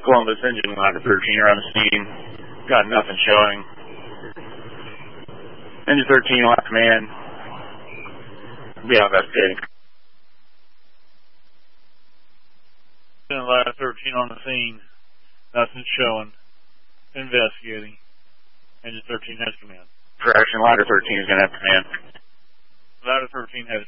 Columbus engine ladder 13 are on the scene. Got nothing showing. Engine 13, last command. Be out investigating. Ladder 13 on the scene. Nothing showing. Investigating. Engine 13 has command. Correction, ladder 13 is going to have command. Ladder 13 has